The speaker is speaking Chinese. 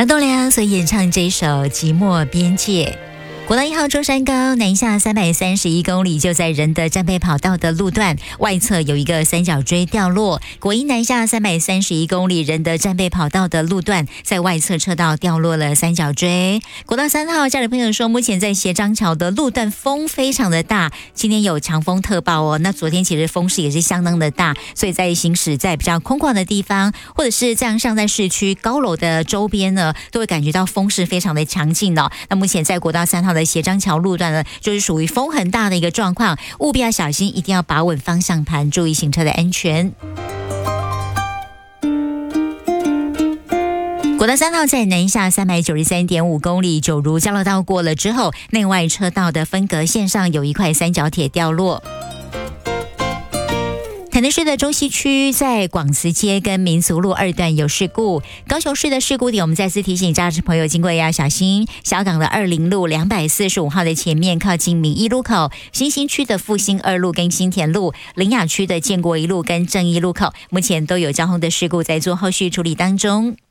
张栋梁所演唱这一首《寂寞边界》。国道1号中山高南下331公里，就在仁德战备跑道的路段外侧有一个三角锥掉落。国一南下331公里，仁德战备跑道的路段在外侧车道掉落了三角锥。国道3号，家里朋友说，目前在协章桥的路段风非常的大，今天有强风特报哦。那昨天其实风势也是相当的大，所以在行驶在比较空旷的地方，或者是这样像在市区高楼的周边呢，都会感觉到风势非常的强劲哦。那目前在国道3号的协章桥路段呢，就是属于风很大的一个状况，务必要小心，一定要把稳方向盘，注意行车的安全。国道3号在南下393.5公里，九如交流道过了之后，内外车道的分隔线上有一块三角铁掉落。台南市的中西区在广慈街跟民俗路2段有事故，高雄市的事故点我们再次提醒驾驶朋友经过要小心。小港的20路245号的前面靠近民一路口，新兴区的复兴2路跟新田路，苓雅区的建国1路跟正义路口，目前都有交通的事故在做后续处理当中。